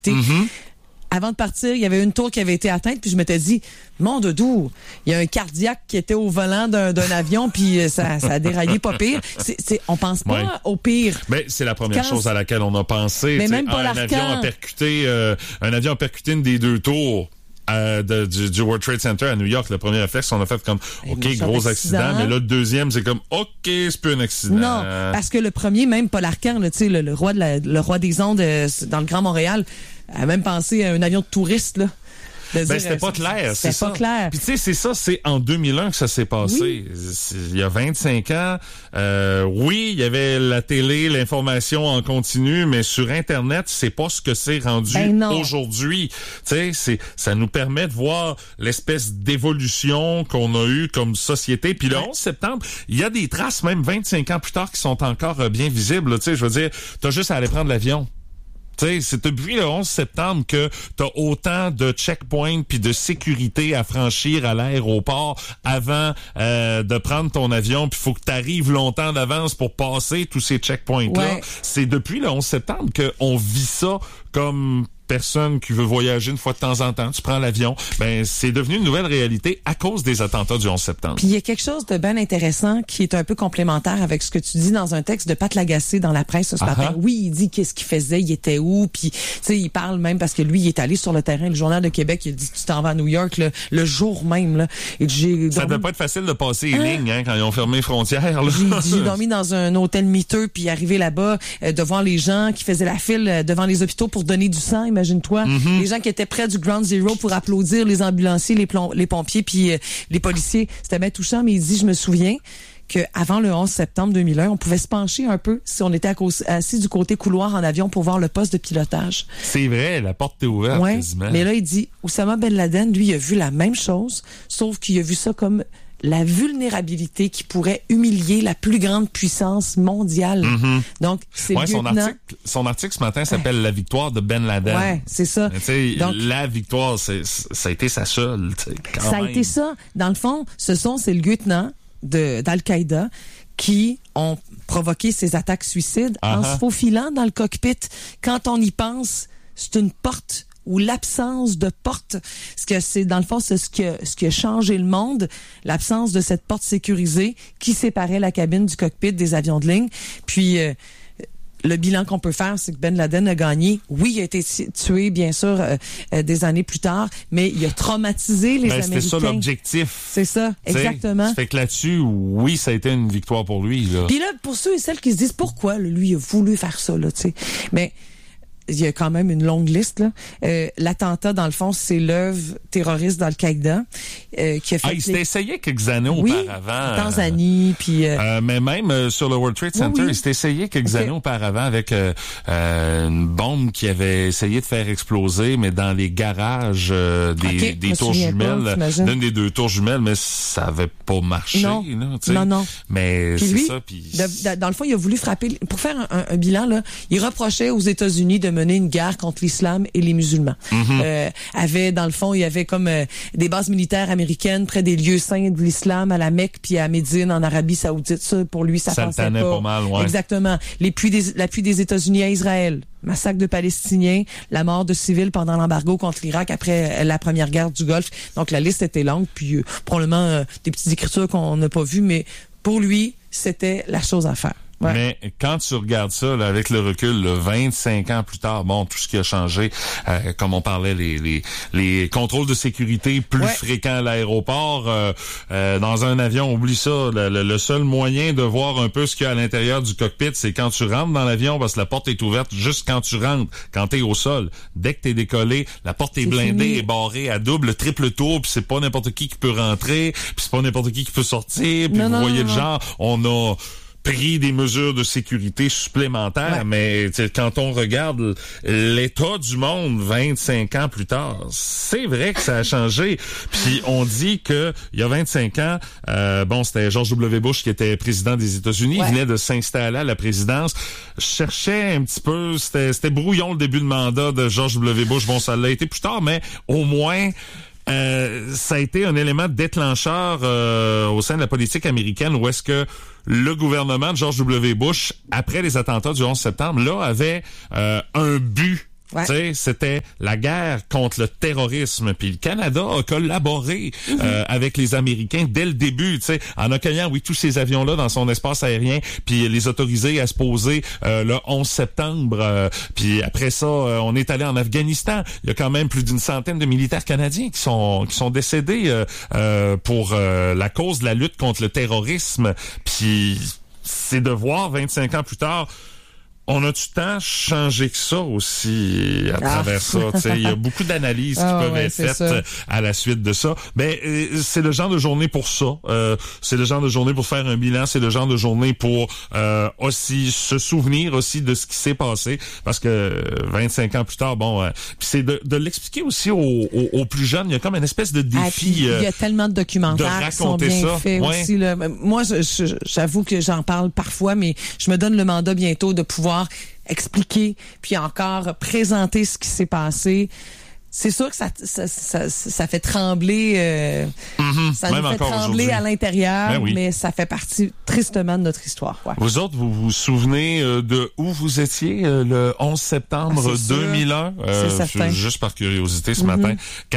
Avant de partir, il y avait une tour qui avait été atteinte, puis je m'étais dit, mon doudou, il y a un cardiaque qui était au volant d'un avion, puis ça a déraillé pas pire. On pense pas au pire. Mais c'est la première chose à laquelle on a pensé. Mais même pas un avion a percuté une des deux tours. Du World Trade Center à New York, le premier réflexe, on a fait comme, OK, gros accident, mais là, le deuxième, c'est comme, OK, c'est plus un accident. Non, parce que le premier, même Paul Arcand, le roi des ondes dans le Grand Montréal, a même pensé à un avion de touristes, là. C'était pas clair, c'est ça. C'était pas clair. Puis tu sais, c'est ça, c'est en 2001 que ça s'est passé. Oui. Il y a 25 ans. Oui, il y avait la télé, l'information en continu, mais sur Internet, c'est pas ce que c'est rendu aujourd'hui. Tu sais, ça nous permet de voir l'espèce d'évolution qu'on a eue comme société. Puis le 11 septembre, il y a des traces, même 25 ans plus tard, qui sont encore bien visibles. Tu sais, je veux dire, t'as juste à aller prendre l'avion. C'est depuis le 11 septembre que t'as autant de checkpoints puis de sécurité à franchir à l'aéroport avant de prendre ton avion, puis faut que t'arrives longtemps d'avance pour passer tous ces checkpoints-là. Ouais. C'est depuis le 11 septembre qu'on vit ça comme personne qui veut voyager une fois de temps en temps, tu prends l'avion, ben c'est devenu une nouvelle réalité à cause des attentats du 11 septembre. Puis il y a quelque chose de bien intéressant qui est un peu complémentaire avec ce que tu dis dans un texte de Pat Lagacé dans la presse ce matin. Oui, il dit qu'est-ce qu'il faisait, il était où, puis tu sais, il parle même parce que lui, il est allé sur le terrain, le Journal de Québec, il a dit tu t'en vas à New York le jour même là. Et ça devait pas être facile de passer les lignes quand ils ont fermé les frontières. Là. J'ai dormi dans un hôtel miteux, puis arrivé là-bas de voir les gens qui faisaient la file devant les hôpitaux pour donner du sang, imagine-toi. Les gens qui étaient près du Ground Zero pour applaudir les ambulanciers, les pompiers, puis les policiers. C'était bien touchant, mais il dit, je me souviens qu'avant le 11 septembre 2001, on pouvait se pencher un peu si on était assis du côté couloir en avion pour voir le poste de pilotage. C'est vrai, la porte est ouverte quasiment. Mais là, il dit, Oussama Ben Laden, lui, il a vu la même chose, sauf qu'il a vu ça comme la vulnérabilité qui pourrait humilier la plus grande puissance mondiale. Donc, c'est son article ce matin s'appelle La victoire de Ben Laden. Ouais, c'est ça. Donc, la victoire, ça a été sa seule. A été ça. Dans le fond, c'est le lieutenant d'Al-Qaïda qui ont provoqué ces attaques suicides en se faufilant dans le cockpit. Quand on y pense, c'est une porte ou l'absence de porte, ce que c'est dans le fond, c'est ce qui a changé le monde, l'absence de cette porte sécurisée qui séparait la cabine du cockpit des avions de ligne. Puis le bilan qu'on peut faire, c'est que Ben Laden a gagné. Oui, il a été tué, bien sûr, des années plus tard, mais il a traumatisé les Américains. C'était ça l'objectif. C'est ça, exactement. Ça fait que là-dessus, oui, ça a été une victoire pour lui. Là. Puis là, pour ceux et celles qui se disent pourquoi lui a voulu faire ça, là, tu sais, mais il y a quand même une longue liste là. L'attentat, dans le fond, c'est l'œuvre terroriste d'Al-Qaïda qui a fait. Il s'était essayé quelques années auparavant. En Tanzanie, puis. Mais même sur le World Trade Center, il s'était essayé quelques années auparavant avec une bombe qui avait essayé de faire exploser, mais dans les garages des tours jumelles, d'une des deux tours jumelles, mais ça avait pas marché. Non, là, non. Mais puis c'est lui, ça. Puis dans le fond, il a voulu frapper pour faire un bilan là. Il reprochait aux États-Unis de mener une guerre contre l'islam et les musulmans. Dans le fond, il y avait comme des bases militaires américaines près des lieux saints de l'islam, à la Mecque puis à Médine en Arabie Saoudite. Ça, pour lui, ça passait pas mal. Ouais. Exactement. L'appui des États-Unis à Israël. Massacre de Palestiniens, la mort de civils pendant l'embargo contre l'Irak après la première guerre du Golfe. Donc la liste était longue, puis probablement des petites écritures qu'on n'a pas vues, mais pour lui, c'était la chose à faire. Ouais. Mais quand tu regardes ça là, avec le recul, là, 25 ans plus tard, bon, tout ce qui a changé, comme on parlait, les contrôles de sécurité plus fréquents à l'aéroport, dans un avion, oublie ça, le seul moyen de voir un peu ce qu'il y a à l'intérieur du cockpit, c'est quand tu rentres dans l'avion, parce que la porte est ouverte juste quand tu rentres, quand t'es au sol. Dès que t'es décollé, la porte est blindée, est barrée à double, triple tour, puis c'est pas n'importe qui peut rentrer, puis c'est pas n'importe qui peut sortir, puis vous voyez le genre, on a pris des mesures de sécurité supplémentaires, mais quand on regarde l'état du monde 25 ans plus tard, c'est vrai que ça a changé. Puis on dit que il y a 25 ans, c'était George W. Bush qui était président des États-Unis, il venait de s'installer à la présidence, cherchait un petit peu, c'était brouillon le début de mandat de George W. Bush. Bon, ça l'a été plus tard, mais au moins ça a été un élément déclencheur au sein de la politique américaine où est-ce que le gouvernement de George W. Bush, après les attentats du 11 septembre, là, avait un but Ouais. Tu sais, c'était la guerre contre le terrorisme. Puis le Canada a collaboré avec les Américains dès le début, tu sais, en accueillant, tous ces avions-là dans son espace aérien, puis les autoriser à se poser le 11 septembre. Puis après ça, on est allé en Afghanistan. Il y a quand même plus d'une centaine de militaires canadiens qui sont décédés pour la cause de la lutte contre le terrorisme. Puis c'est de voir 25 ans plus tard, on a du temps changé que ça aussi à travers ça. Il y a beaucoup d'analyses qui peuvent être faites à la suite de ça. Mais c'est le genre de journée pour ça. C'est le genre de journée pour faire un bilan. C'est le genre de journée pour aussi se souvenir aussi de ce qui s'est passé. Parce que 25 ans plus tard, puis c'est de l'expliquer aussi aux plus jeunes. Il y a comme une espèce de défi. Il y a tellement de documentaires qui sont bien faits aussi. Là. Moi, j'avoue que j'en parle parfois, mais je me donne le mandat bientôt de pouvoir expliquer puis encore présenter ce qui s'est passé. C'est sûr que ça fait trembler, ça nous fait trembler à l'intérieur, mais ça fait partie tristement de notre histoire. Ouais. Vous autres, vous vous souvenez de où vous étiez le 11 septembre 2001? C'est certain. Juste par curiosité ce matin,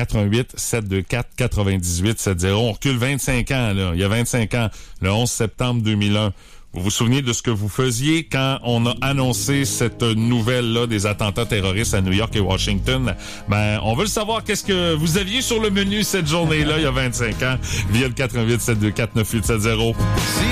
88-724-98-70. On recule 25 ans, là. Il y a 25 ans, le 11 septembre 2001. Vous vous souvenez de ce que vous faisiez quand on a annoncé cette nouvelle-là des attentats terroristes à New York et Washington? On veut le savoir. Qu'est-ce que vous aviez sur le menu cette journée-là, il y a 25 ans, via le 88-724-9870.